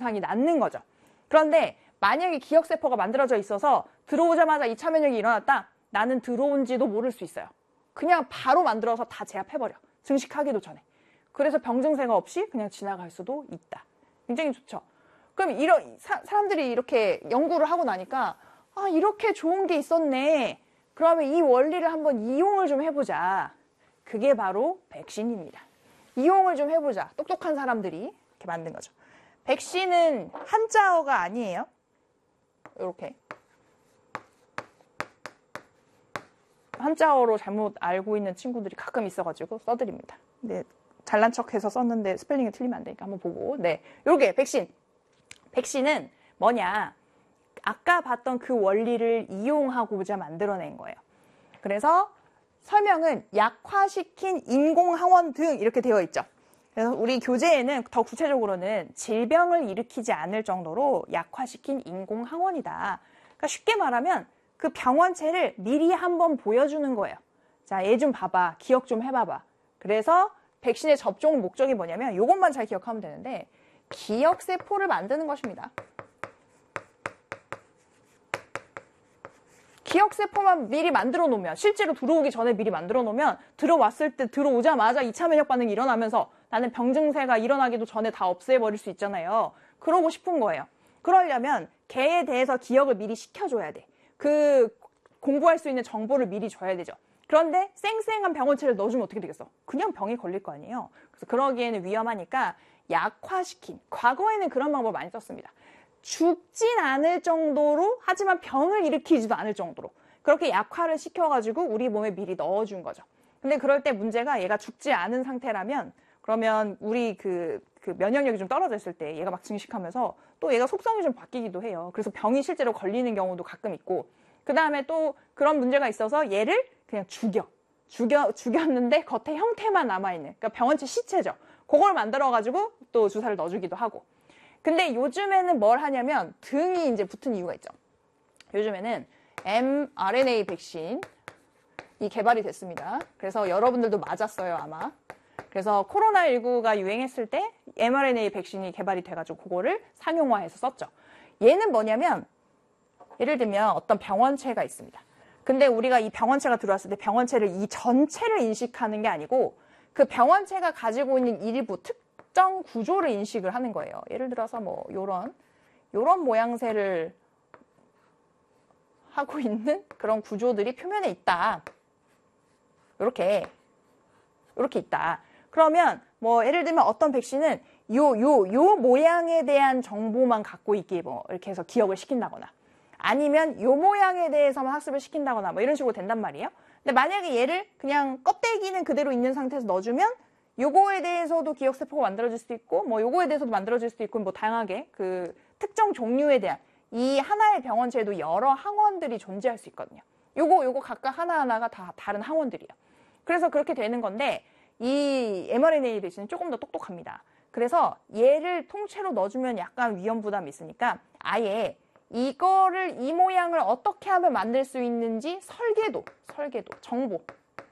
증상이 낫는 거죠. 그런데 만약에 기억세포가 만들어져 있어서 들어오자마자 2차 면역이 일어났다? 나는 들어온지도 모를 수 있어요. 그냥 바로 만들어서 다 제압해버려. 증식하기도 전에. 그래서 병 증세가 없이 그냥 지나갈 수도 있다. 굉장히 좋죠. 그럼 사람들이 이렇게 연구를 하고 나니까 아, 이렇게 좋은 게 있었네. 그러면 이 원리를 한번 이용을 좀 해보자. 그게 바로 백신입니다. 이용을 좀 해보자. 똑똑한 사람들이 이렇게 만든 거죠. 백신은 한자어가 아니에요. 이렇게. 한자어로 잘못 알고 있는 친구들이 가끔 있어가지고 써드립니다. 근데 잘난 척해서 썼는데 스펠링이 틀리면 안 되니까 한번 보고. 네, 요게 백신. 백신은 뭐냐? 아까 봤던 그 원리를 이용하고자 만들어낸 거예요. 그래서 설명은 약화시킨 인공항원 등 이렇게 되어 있죠. 그래서 우리 교재에는 더 구체적으로는 질병을 일으키지 않을 정도로 약화시킨 인공항원이다. 그러니까 쉽게 말하면 그 병원체를 미리 한번 보여주는 거예요. 자, 얘 좀 봐봐. 기억 좀 해봐봐. 그래서 백신의 접종 목적이 뭐냐면 이것만 잘 기억하면 되는데 기억세포를 만드는 것입니다. 기억세포만 미리 만들어 놓으면 실제로 들어오기 전에 미리 만들어 놓으면 들어왔을 때 들어오자마자 2차 면역 반응이 일어나면서 나는 병 증세가 일어나기도 전에 다 없애버릴 수 있잖아요. 그러고 싶은 거예요. 그러려면 걔에 대해서 기억을 미리 시켜줘야 돼. 그 공부할 수 있는 정보를 미리 줘야 되죠. 그런데 쌩쌩한 병원체를 넣어주면 어떻게 되겠어? 그냥 병이 걸릴 거 아니에요. 그래서 그러기에는 위험하니까 약화시킨. 과거에는 그런 방법 많이 썼습니다. 죽진 않을 정도로 하지만 병을 일으키지도 않을 정도로 그렇게 약화를 시켜가지고 우리 몸에 미리 넣어준 거죠. 근데 그럴 때 문제가 얘가 죽지 않은 상태라면 그러면 우리 그 면역력이 좀 떨어져 있을 때 얘가 막 증식하면서 또 얘가 속성이 좀 바뀌기도 해요. 그래서 병이 실제로 걸리는 경우도 가끔 있고 그 다음에 또 그런 문제가 있어서 얘를 그냥 죽였는데 겉에 형태만 남아있는 그러니까 병원체 시체죠. 그걸 만들어가지고 또 주사를 넣어주기도 하고 근데 요즘에는 뭘 하냐면 등이 이제 붙은 이유가 있죠. 요즘에는 mRNA 백신이 개발이 됐습니다. 그래서 여러분들도 맞았어요, 아마. 그래서 코로나19가 유행했을 때 mRNA 백신이 개발이 돼가지고 그거를 상용화해서 썼죠. 얘는 뭐냐면 예를 들면 어떤 병원체가 있습니다. 근데 우리가 이 병원체가 들어왔을 때 병원체를 이 전체를 인식하는 게 아니고 그 병원체가 가지고 있는 일부 특정 구조를 인식을 하는 거예요. 예를 들어서 뭐 요런 모양새를 하고 있는 그런 구조들이 표면에 있다. 요렇게 있다. 그러면 뭐 예를 들면 어떤 백신은 요 모양에 대한 정보만 갖고 있게 뭐 이렇게 해서 기억을 시킨다거나 아니면 요 모양에 대해서만 학습을 시킨다거나 뭐 이런 식으로 된단 말이에요. 근데 만약에 얘를 그냥 껍데기는 그대로 있는 상태에서 넣어주면 요거에 대해서도 기억세포가 만들어질 수도 있고 뭐 요거에 대해서도 만들어질 수도 있고 뭐 다양하게 그 특정 종류에 대한 이 하나의 병원체에도 여러 항원들이 존재할 수 있거든요. 요거 각각 하나하나가 다 다른 항원들이에요. 그래서 그렇게 되는 건데 이 mRNA 백신은 조금 더 똑똑합니다. 그래서 얘를 통째로 넣어주면 약간 위험 부담이 있으니까 아예 이거를 이 모양을 어떻게 하면 만들 수 있는지 설계도, 정보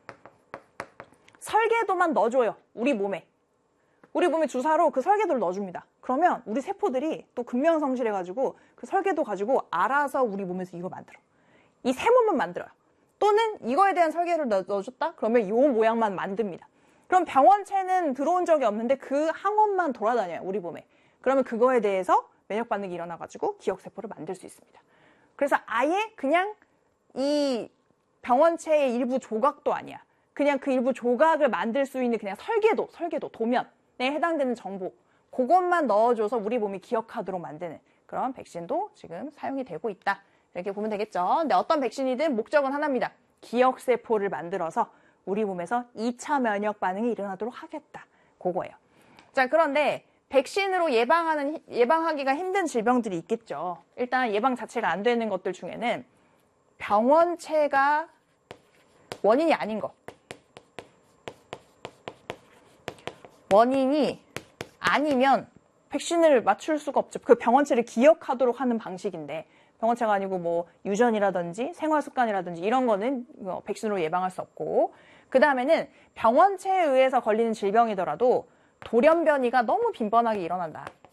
설계도만 넣어줘요. 우리 몸에 주사로 그 설계도를 넣어줍니다. 그러면 우리 세포들이 또 근명성실해가지고 그 설계도 가지고 알아서 우리 몸에서 이거 만들어. 이 세모만 만들어요. 또는 이거에 대한 설계를 넣어줬다? 그러면 이 모양만 만듭니다. 그럼 병원체는 들어온 적이 없는데 그 항원만 돌아다녀요. 우리 몸에. 그러면 그거에 대해서 면역 반응이 일어나가지고 기억세포를 만들 수 있습니다. 그래서 아예 그냥 이 병원체의 일부 조각도 아니야. 그냥 그 일부 조각을 만들 수 있는 그냥 설계도, 도면에 해당되는 정보 그것만 넣어줘서 우리 몸이 기억하도록 만드는 그런 백신도 지금 사용이 되고 있다. 이렇게 보면 되겠죠. 근데 어떤 백신이든 목적은 하나입니다. 기억세포를 만들어서 우리 몸에서 2차 면역 반응이 일어나도록 하겠다. 그거예요. 자, 그런데 백신으로 예방하기가 힘든 질병들이 있겠죠. 일단 예방 자체가 안 되는 것들 중에는 병원체가 원인이 아닌 것. 원인이 아니면 백신을 맞출 수가 없죠. 그 병원체를 기억하도록 하는 방식인데 병원체가 아니고 뭐 유전이라든지 생활습관이라든지 이런 거는 백신으로 예방할 수 없고 그 다음에는 병원체에 의해서 걸리는 질병이더라도 돌연변이가 너무 빈번하게 일어난다.